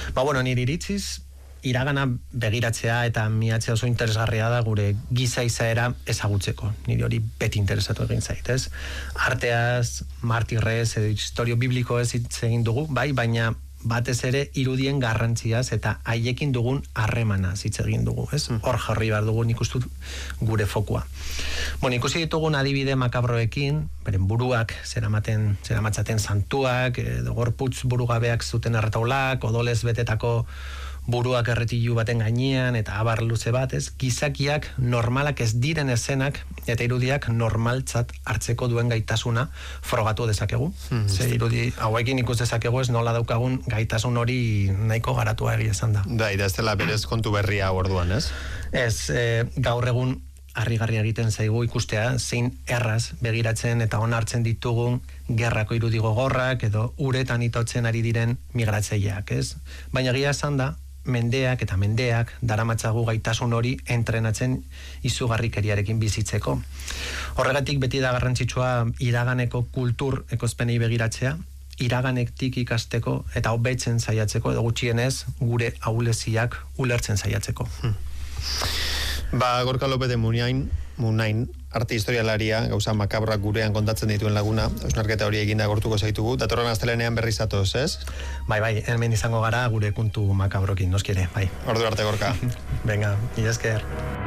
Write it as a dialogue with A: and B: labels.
A: Bueno, nire iritziz, iragana begiratzea eta miatzea oso interesgarria da gure giza izaera ezagutzeko. Nire hori beti interesatu egin zait, ez? Arteaz, martirrez, edo historio bibliko ez hitz egin dugu, bai, baina batez ere irudien garrantziaz eta haiekin dugun harremanaz hitz egin dugu, ez? Hor jarri behar dugu nik uste gure fokua. Ikusi ditugun adibide makabroekin, beren buruak zeramatzaten santuak, edo gorputz burugabeak zuten erretaulak, odolez betetako buruak erretilu baten gainean, eta abar luze bat, ez? Gizakiak normalak ez diren eszenak, eta irudiak normaltzat hartzeko duen gaitasuna frogatu dezakegu. Ze irudi hauekin ikus dezakegu ez nola daukagun gaitasun hori nahiko garatua egia esan da.
B: Da, ez dela berez kontu berria orduan, ez?
A: Ez, gaur egun harrigarria egiten zaigu ikustea, zein erraz begiratzen eta onartzen ditugun gerrako irudi gogorrak edo uretan itotzen ari diren migratzaileak, ez? Baina egia esan da, mendeak daramatzagu gaitasun hori entrenatzen izugarrikeriarekin bizitzeko. Horregatik beti da garrantzitsua iraganeko kultur ekoizpenei begiratzea, iraganetik ikasteko eta hobetzen saiatzeko edo gutxienez gure ahuleziak ulertzen saiatzeko.
B: Gorka López de Munain, arte historialaria, gauza makabroak gurean kontatzen dituen laguna, hausnarketa hori eginda gortuko zaitugu, datorren astelenean berriz zatoz, ez?
A: Bai, hemen izango gara gure kontu makabrokin, noskire, bai.
B: Ordu arte, Gorka.
A: Venga, mila esker.